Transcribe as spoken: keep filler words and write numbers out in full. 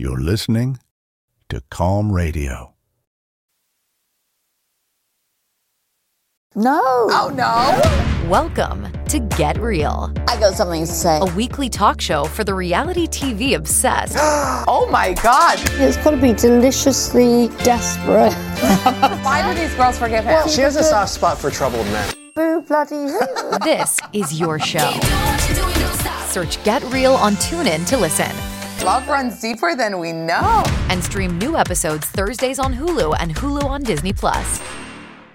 You're listening to Calm Radio. No. Oh, no. Welcome to Get Real. I got something to say. A weekly talk show for the reality T V obsessed. Oh, my God. It's got to be deliciously desperate. Why do these girls forgive him? She has a soft spot for troubled men. Boo bloody who? This is your show. Search Get Real on TuneIn to listen. Love runs deeper than we know. And stream new episodes Thursdays on Hulu and Hulu on Disney Plus.